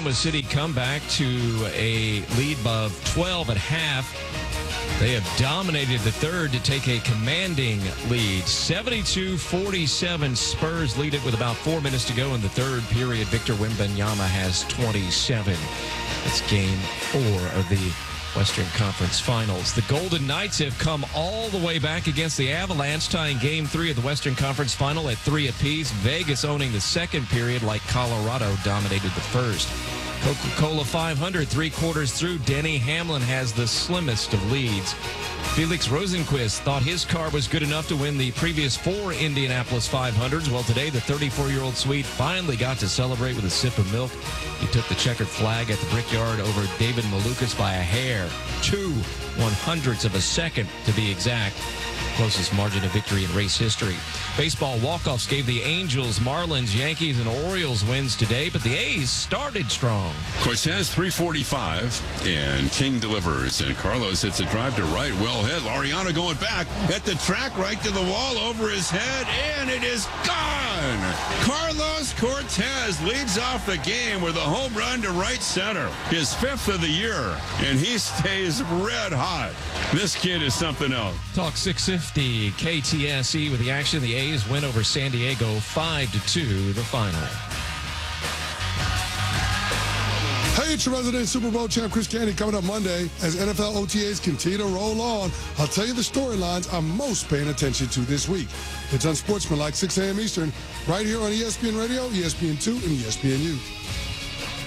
Oklahoma City come back to a lead of 12 at half. They have dominated the third to take a commanding lead. 72-47. Spurs lead it with about 4 minutes to go in the third period. Victor Wembanyama has 27. It's game 4 of the Western Conference Finals. The Golden Knights have come all the way back against the Avalanche, tying Game 3 of the Western Conference Final at 3 apiece. Vegas owning the second period like Colorado dominated the first. Coca-Cola 500, 3 quarters through. Denny Hamlin has the slimmest of leads. Felix Rosenqvist thought his car was good enough to win the previous 4 Indianapolis 500s. Well, today the 34-year-old Swede finally got to celebrate with a sip of milk. He took the checkered flag at the Brickyard over David Malukas by a hair. 2/100ths of a second, to be exact. Closest margin of victory in race history. Baseball walk-offs gave the Angels, Marlins, Yankees, and Orioles wins today, but the A's started strong. Cortez 345, and King delivers, and Carlos hits a drive to right, well hit. Laureano going back at the track, right to the wall, over his head, and it is gone! Carlos Cortez leads off the game with a home run to right center, his 5th of the year, and he stays red hot. This kid is something else. Talk 650 KTSE with the action. The A's win over San Diego 5-2, the final. Hey, it's your resident Super Bowl champ Chris Canty coming up Monday as NFL OTAs continue to roll on. I'll tell you the storylines I'm most paying attention to this week. It's Unsportsmanlike, 6 a.m. Eastern, right here on ESPN Radio, ESPN2, and ESPNU.